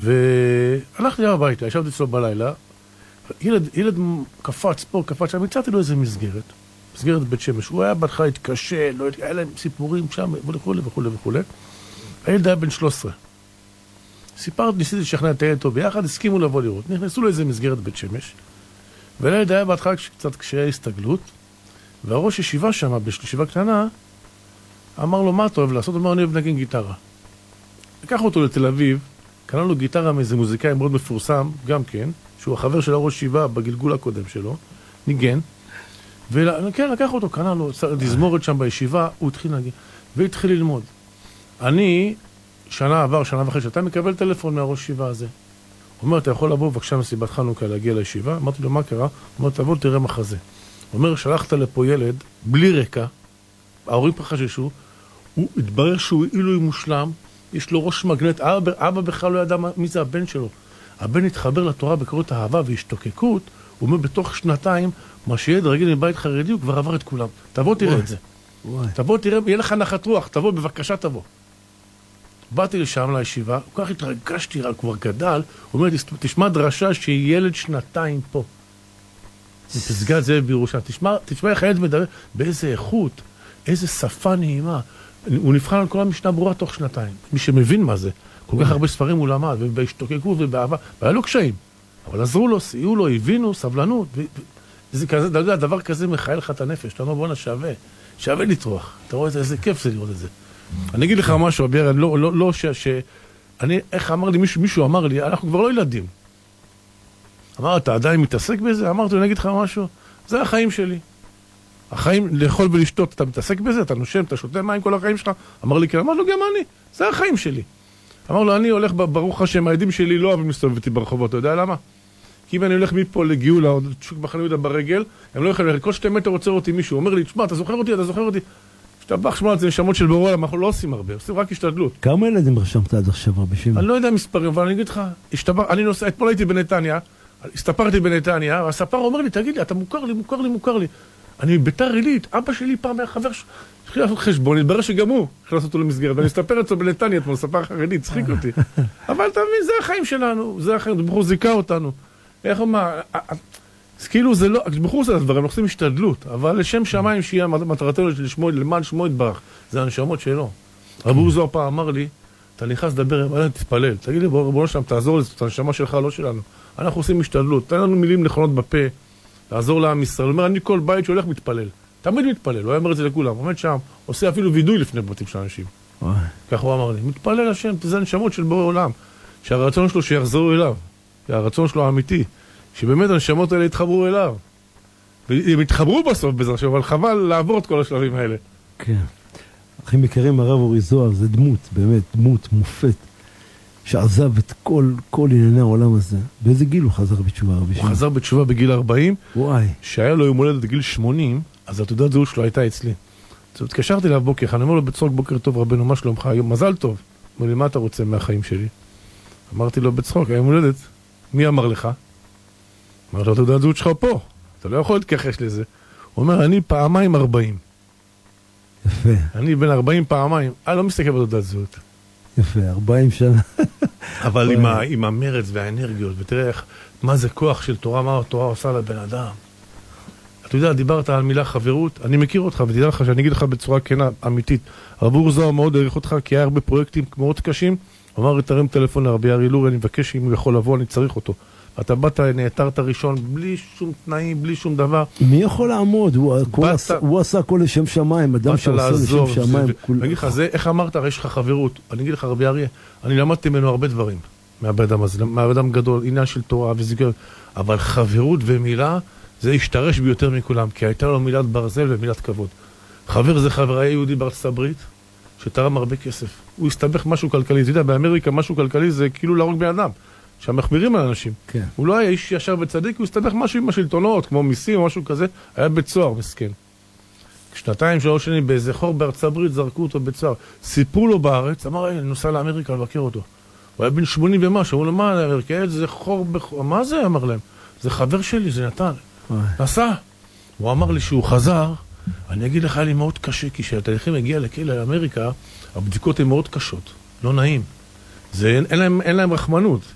והלכתי הביתה, ישבתי אצלו בלילה, ילד קפץ פה, קפץ שם, הצעתי לו איזה מסגרת בית שמש, הוא היה בהתחלה התקשה, היה להם סיפורים שם וכו' וכו' וכו'. הילד היה בן 13. ניסיתי לשכנע את הילד אותו ביחד, הסכימו לבוא לראות. נכנסו לאיזה מסגרת בית שמש, והילד היה בהתחלה קצת קשיי הסתגלות, והראש ישיבה שם, בישיבה קטנה, אמר לו, מה אתה אוהב לעשות? הוא אמר, אני אוהב לנגן גיטרה. לקח אותו לתל אביב, קנה לו גיטרה מאיזה מוזיקאי מאוד מפורסם, גם כן, שהוא החבר של הראש ישיבה בגלגול הקודם שלו, ניגן, וכן, לקח אותו, קנה לו, תזמורת שם בישיבה, הוא התחיל לנגן, והתחיל ללמוד. אני, שנה וחצי, אתה מקבל טלפון מהראש ישיבה הזה. הוא אומר, אתה יכול לבוא בבקשה מסיבת חנוכה להגיע לישיבה? אמרתי לו, מה קרה? הוא אומר, תבוא תראה מחזה. הוא אומר, שלחת לפה ילד, בלי רקע, ההורים חששו, הוא התברר שהוא עילוי מושלם, יש לו ראש מגנט, אבא בכלל לא ידע מי זה הבן שלו. הבן התחבר לתורה בקורות אהבה והשתוקקות, הוא אומר, בתוך שנתיים, מה שילד רגיל מבית חרדי, הוא כבר עבר את כולם. תבוא תראה את זה. תבוא תראה, יהיה לך נחת רוח, תבוא, בבקשה תבוא. באתי לשם לישיבה, כל כך התרגשתי, רק כבר גדל, הוא אומר, תשמע דרשה שילד שנתיים פה. בפסגת זאב בירושלים. תשמע איך הילד מדבר, באיזה איכות, איזה שפה נעימה. הוא נבחן על כל המשנה ברורה תוך שנתיים. מי שמבין מה זה, כל כך הרבה ספרים הוא למד, ובהשתוקקות ובאהבה, והיה לו קשיים. אבל עזרו לו, סייעו לו, הבינו, סבלנות. זה כזה, דבר כזה מחייל לך את הנפש. אתה אומר, בוא'נה, שווה לטרוח. אתה רואה איזה כיף זה לראות את זה. אני אגיד לך משהו, אביר, לא איך אמר לי, מישהו אמר לי, אנחנו כבר לא ילדים. אמר, אתה עדיין מתעסק בזה? אמרתי, אני אגיד לך משהו, זה החיים שלי. החיים, לאכול ולשתות, אתה מתעסק בזה, אתה נושם, אתה שותה מים כל החיים שלך. אמר לי, כן, אמר לו, גם אני, זה החיים שלי. אמר לו, אני הולך, ברוך השם, העדים שלי לא אוהבים להסתובב איתי ברחובות, אתה יודע למה? כי אם אני הולך מפה לגאולה, או שוק מחנה יהודה ברגל, הם לא יכולים, כל 2 מטר עוצר אותי מישהו, אומר לי, תשמע, אתה זוכר אותי? השתבח שמע, זה נשמות של בורא, אנחנו לא עושים הרבה, עושים רק השתדלות. כמה ילדים רשמת עד עכשיו, רבי שמעון? אני לא יודע מספרים, אבל אני אגיד לך, אני נוסע, אתמול הייתי בנתניה, הסתפרתי בנתניה, והספר אומר לי, תגיד לי, אתה מוכר לי. אני ביתר עילית, אבא שלי פעם היה חבר התחיל לעשות חשבון, התברר שגם הוא התחיל לעשות אותו למסגרת, ואני אסתפר אצלו בנתניה, אתמול, ספר חרדי, צחיק אותי. אבל אתה מבין, זה החיים שלנו, זה החיים, בחור זיקה אותנו. איך אומר, כאילו זה לא, בחור זה הדברים, אנחנו עושים השתדלות, אבל לשם שמיים שיהיה מטרתנו למען שמו יתברך, זה הנשמות שלו. רבי זוהר פעם אמר לי, אתה נכנס לדבר, תתפלל, תגיד לי, בוא נשם, תעזור לזה, את הנשמה שלך, לא שלנו. אנחנו עושים השתדלות, תן לנו מילים נכונות בפה, לעזור לעם ישראל. הוא אומר, אני כל בית שהולך מתפלל. תמיד מתפלל, הוא היה אומר את זה לכולם. הוא עומד שם, עושה אפילו וידוי לפני בתים של אנשים. כך הוא אמר לי, מתפלל השם, זה הנשמות של בורא עולם. שהרצון שלו שיחזרו אליו. שהרצון שלו האמיתי. שבאמת הנשמות האלה יתחברו אליו. והם יתחברו בסוף בזה, אבל חבל לעבור את כל השלבים האלה. כן. אחים יקרים, הרב אורי זוהר, זה דמות, באמת, דמות, מופת. שעזב את כל ענייני העולם הזה. באיזה גיל הוא חזר בתשובה, רבי שמעון? הוא חזר בתשובה בגיל 40, וואי. שהיה לו יום הולדת בגיל 80, אז התעודת זהות שלו הייתה אצלי. אז התקשרתי אליו בוקר, אני אומר לו בצחוק, בוקר טוב רבנו, מה שלומך היום? מזל טוב. הוא אומר לי, מה אתה רוצה מהחיים שלי? אמרתי לו בצחוק, היום הולדת, מי אמר לך? אמרתי לו, התעודת זהות שלך פה, אתה לא יכול להתכחש לזה. הוא אומר, אני פעמיים 40. יפה. אני בן 40 פעמיים, לא מסתכל בתעודת זהות. יפה, 40 שנה. אבל עם המרץ והאנרגיות, ותראה מה זה כוח של תורה, מה התורה עושה לבן אדם. אתה יודע, דיברת על מילה חברות, אני מכיר אותך, ותדע לך שאני אגיד לך בצורה כנה, אמיתית. רב אורי זוהר מאוד העריך אותך, כי היה הרבה פרויקטים מאוד קשים. הוא אמר, תרים טלפון לרבי ארי לורי, אני מבקש אם הוא יכול לבוא, אני צריך אותו. אתה באת, נעתרת ראשון, בלי שום תנאים, בלי שום דבר. מי יכול לעמוד? הוא עשה הכל לשם שמיים, אדם שעושה לשם שמיים. אני אגיד לך, איך אמרת, הרי יש לך חברות. אני אגיד לך, רבי אריה, אני למדתי ממנו הרבה דברים, מהאדם הזה, מהאדם גדול, עניין של תורה וזיכרון, אבל חברות ומילה, זה השתרש ביותר מכולם, כי הייתה לו מילת ברזל ומילת כבוד. חבר זה חבר, היה יהודי בארצות הברית, שתרם הרבה כסף. הוא הסתבך משהו כלכלי. אתה יודע, באמריקה משהו כלכלי זה כאילו להרוג בן אדם. שהמחמירים על אנשים. כן. הוא לא היה איש ישר וצדיק, הוא הסתבך משהו עם השלטונות, כמו מיסים או משהו כזה, היה בצוהר, מסכן. 2-3 שנים באיזה חור בארצות הברית, זרקו אותו בצוהר. סיפרו לו בארץ, אמר, אני נוסע לאמריקה לבקר אותו. הוא היה בן 80 ומשהו, הוא אמר, מה לאמריקה? זה חור בחור, מה זה? אמר להם. זה חבר שלי, זה נתן. נסע. הוא אמר לי שהוא חזר, אני אגיד לך, היה לי מאוד קשה, כי כשהתהליכים הגיע לכלא לאמריקה, הבדיקות הן מאוד קשות, לא נעים. אין להם רחמנות.